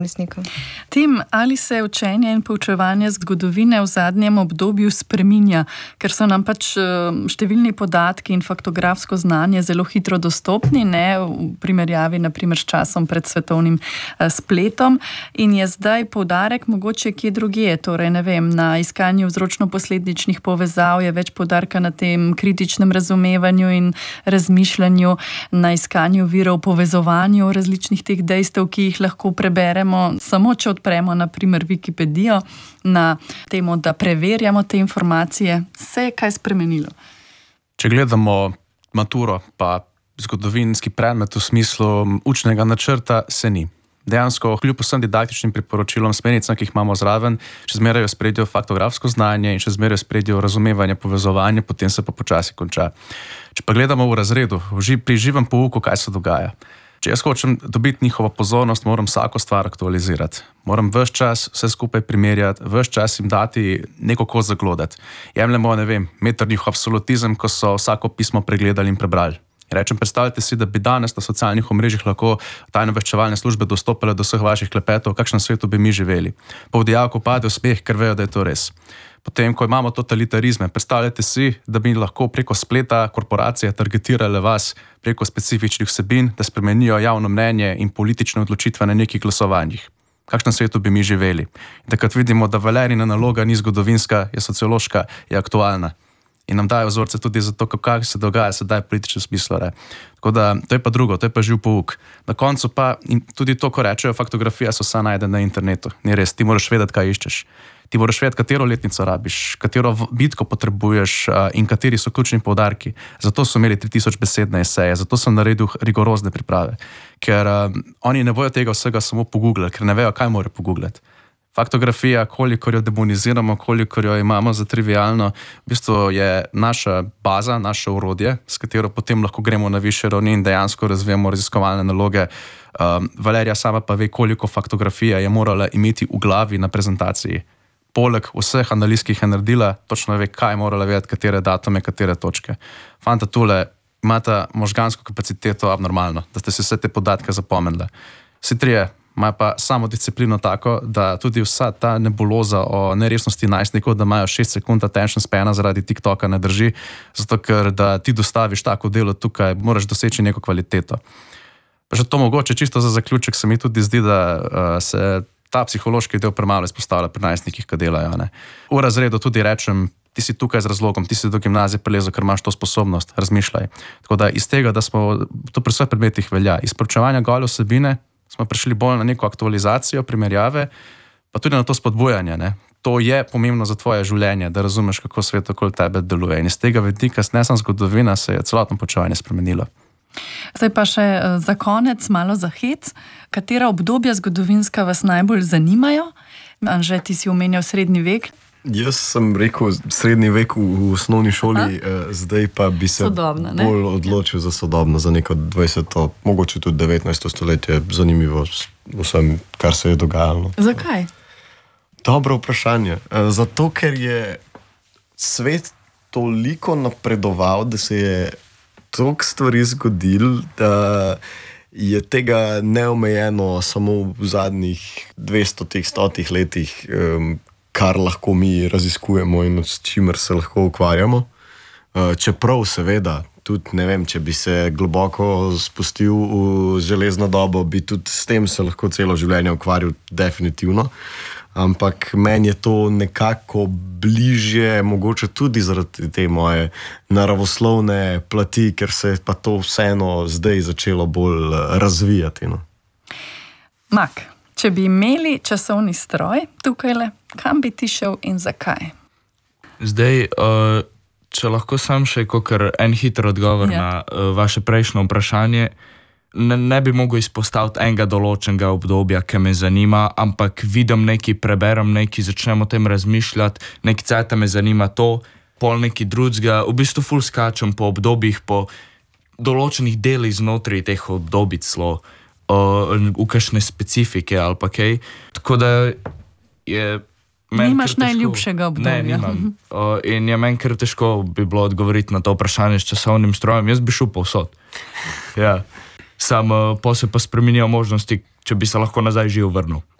Tim, ali se učenje in poučevanje zgodovine v zadnjem obdobju spreminja, ker so nam pač številni podatki in faktografsko znanje zelo hitro dostopni, ne, v primerjavi naprimer s časom pred svetovnim spletom, in je zdaj poudarek mogoče kje drugje, torej ne vem, na iskanju vzročno-posledičnih povezav je več poudarka na tem kritičnem razumevanju in razmišljanju, na iskanju virov, povezovanju različnih teh dejstev, ki jih lahko preberemo samo, če odpremo na primer Wikipedijo, na temo, da preverjamo te informacije. Se je kaj spremenilo? Če gledamo maturo pa zgodovinski predmet v smislu učnega načrta, se ni. Dejansko, kljub vsem didaktičnim priporočilom, smernicam, ki jih imamo zraven, še zmeraj spredijo faktografsko znanje in še zmeraj spredijo razumevanje, povezovanje, potem se pa počasi konča. Če pa gledamo v razredu, pri živem pouku, kaj se dogaja. Če jaz hočem dobiti njihovo pozornost, moram vsako stvar aktualizirati. Moram ves čas vse skupaj primerjati, ves čas jim dati neko kost zaglodati. Jemljemo, ne vem, meter njihov absolutizem, ko so vsako pismo pregledali in prebrali. Rečem, predstavljajte si, da bi danes na socialnih omrežjih lahko tajne obveščevalne službe dostopale do vseh vaših klepetov, v kakšnem svetu bi mi živeli. Po vdijaku pade v smeh, ker vejo, da je to res. Potem, ko imamo totalitarizme, predstavljajte si, da bi lahko preko spleta korporacije targetirale vas preko specifičnih vsebin, da spremenijo javno mnenje in politične odločitve na nekih glasovanjih. V kakšnem svetu bi mi živeli? In takrat vidimo, da Valerina naloga ni zgodovinska, je sociološka, je aktualna. In nam dajo vzorce tudi za to, kaj se dogaja sedaj v političnem smislu. Tako da, to je pa drugo, to je pa živ pouk. Na koncu pa, in tudi to, ko rečejo, faktografija so vsa najde na internetu. Ni res, ti moraš vedeti, kaj iščeš. Ti moraš vedeti, katero letnico rabiš, katero bitko potrebuješ in kateri so ključni poudarki. Zato so imeli 3000 besedne eseje, zato sem naredil rigorozne priprave. Ker oni ne bojo tega vsega samo pogooglati, ker ne vejo, kaj morajo pogooglati. Faktografija, kolikor jo demoniziramo, kolikor jo imamo za trivialno, v bistvu je naša baza, naše orodje, s katero potem lahko gremo na višje ravni in dejansko razvijamo raziskovalne naloge. Valerija sama pa ve, koliko faktografija je morala imeti v glavi na prezentaciji. Poleg vseh analiz, ki jih je naredila, točno ve, kaj je morala vedeti, katere datume, katere točke. Fanta tule imata možgansko kapaciteto abnormalno, da ste si vse te podatke zapomnili. Vsi trije imajo pa samo disciplino tako, da tudi vsa ta nebuloza o neresnosti najstnikov, da imajo 6 sekund attention spana zaradi TikToka, ne drži, zato ker da ti dostaviš tako delo tukaj, moraš doseči neko kvaliteto. Že to mogoče čisto za zaključek se mi tudi zdi, da se ta psihološki del premalo izpostavlja pri najstnikih, ki delajo. Ne. V razredu tudi rečem, ti si tukaj z razlogom, ti si do gimnazije prilezel, ker imaš to sposobnost, razmišljaj. Tako da iz tega, da smo, to pri vseh predmetih velja, iz proučevanja gole vsebine smo prišli bolj na neko aktualizacijo, primerjave, pa tudi na to spodbujanje. Ne. To je pomembno za tvoje življenje, da razumeš, kako svet okoli tebe deluje. In iz tega vidika, ne samo zgodovina, se je celotno poučevanje spremenilo. Zdaj pa še za konec, malo za hec. Katera obdobja zgodovinska vas najbolj zanimajo? Anže, ti si omenjal srednji vek. Jaz sem rekel srednji vek v osnovni šoli, zdaj pa bi se sodobna, bolj odločil za sodobno, za neko 20. mogoče tudi 19. stoletje, zanimivo vsem, kar se je dogajalo. Zakaj? Dobro vprašanje. Zato, ker je svet toliko napredoval, da se je toliko stvari zgodil, da je tega neomejeno samo v zadnjih 200-100 letih, kar lahko mi raziskujemo in s čimer se lahko ukvarjamo. Čeprav seveda, tudi ne vem, če bi se globoko spustil v železno dobo, bi tudi s tem se lahko celo življenje ukvarjal definitivno. Ampak meni je to nekako bližje, mogoče tudi zaradi te moje naravoslovne plati, ker se je pa to vseeno zdaj začelo bolj razvijati. No. Mak, če bi imeli časovni stroj tukajle, kam bi ti šel in zakaj? Zdaj, če lahko sam še kakor en hiter odgovor na vaše prejšnje vprašanje, ne bi mogel izpostaviti enega določenega obdobja, ki me zanima, ampak vidim nekaj, preberem nekaj, začnem o tem razmišljati, nekaj cajta me zanima to, pol nekaj drugega, v bistvu ful skačem po obdobjih, po določenih delih znotraj teh obdobij celo, v kakšne specifike ali pa kaj. Tako da je nimaš najljubšega obdobja. Ne, nimam. In je meni kar težko bi bilo odgovoriti na to vprašanje s časovnim strojem. Jaz bi šel povsod. Ja. Sam pa se pa spremenijo možnosti, če bi se lahko nazaj živ vrnil.